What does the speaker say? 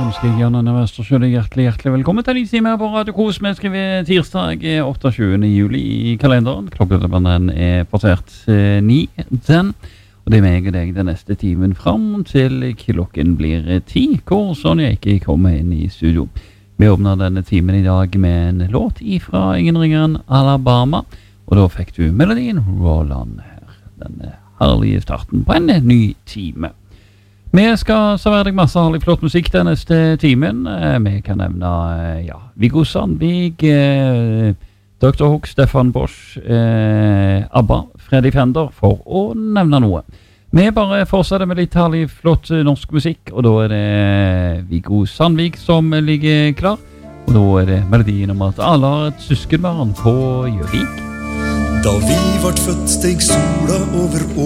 ønsker jeg Jan Arne Vestersjø hjertelig velkommen til en time her på Radio Kos. Vi skriver tirsdag 28. juli i kalenderen. Klokken passert 9 den. Og det er meg og deg den neste timen fram til klokken blir 10, hvor Sonja ikke kommer inn i studio. Vi åpner denne timen i dag med en låt ifra ingen ringere enn Alabama, og da fikk du melodien Roland her. Den herlige starten på en ny time. Vi skal servere deg masse herlig flott musikk den neste timen. Vi kan nevne Viggo Sandvik, Dr. Hook, Stefan Bosch, ABBA, Freddy Fender, for å nevne noe. Vi bare fortsetter med litt herlig flott norsk musikk, og da er det Viggo Sandvik som ligger klar. Og da er det melodien om at alle har et søskenbarn på Gjøvik. Da vi vart født steg sola over